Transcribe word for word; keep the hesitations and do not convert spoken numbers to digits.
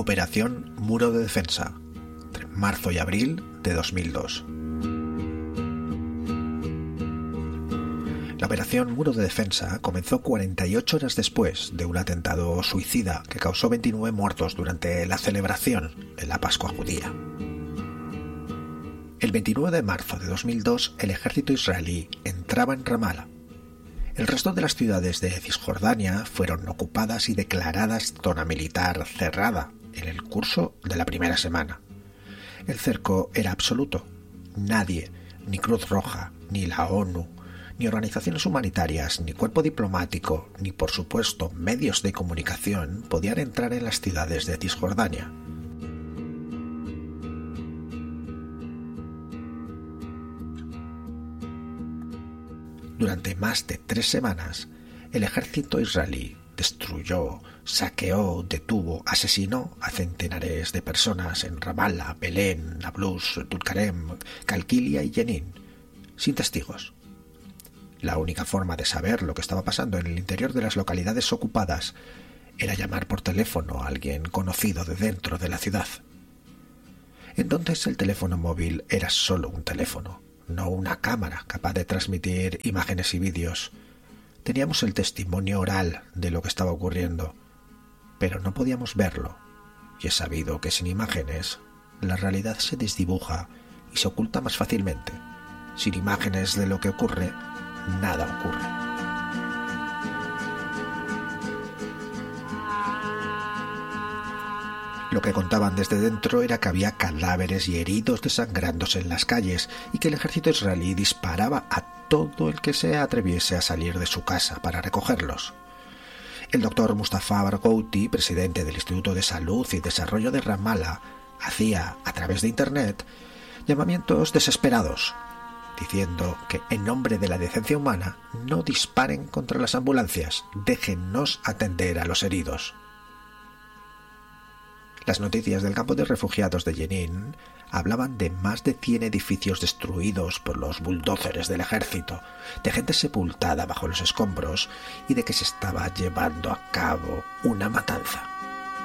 Operación Muro de Defensa, entre marzo y abril de dos mil dos. La Operación Muro de Defensa comenzó cuarenta y ocho horas después de un atentado suicida que causó veintinueve muertos durante la celebración de la Pascua judía. El veintinueve de marzo de dos mil dos, el ejército israelí entraba en Ramala. El resto de las ciudades de Cisjordania fueron ocupadas y declaradas zona militar cerrada en el curso de la primera semana. El cerco era absoluto. Nadie, ni Cruz Roja, ni la ONU, ni organizaciones humanitarias, ni cuerpo diplomático, ni por supuesto medios de comunicación podían entrar en las ciudades de Cisjordania. Durante más de tres semanas, el ejército israelí destruyó, saqueó, detuvo, asesinó a centenares de personas en Ramallah, Belén, Nablus, Tulkarem, Calquilia y Jenin, sin testigos. La única forma de saber lo que estaba pasando en el interior de las localidades ocupadas era llamar por teléfono a alguien conocido de dentro de la ciudad. Entonces el teléfono móvil era solo un teléfono, no una cámara capaz de transmitir imágenes y vídeos. Teníamos el testimonio oral de lo que estaba ocurriendo, pero no podíamos verlo, y es sabido que sin imágenes la realidad se desdibuja y se oculta más fácilmente. Sin imágenes de lo que ocurre, nada ocurre. Lo que contaban desde dentro era que había cadáveres y heridos desangrándose en las calles y que el ejército israelí disparaba a todo el que se atreviese a salir de su casa para recogerlos. El doctor Mustafa Barghouti, presidente del Instituto de Salud y Desarrollo de Ramallah, hacía, a través de Internet, llamamientos desesperados, diciendo que en nombre de la decencia humana no disparen contra las ambulancias, déjennos atender a los heridos. Las noticias del campo de refugiados de Jenin hablaban de más de cien edificios destruidos por los bulldóceres del ejército, de gente sepultada bajo los escombros y de que se estaba llevando a cabo una matanza.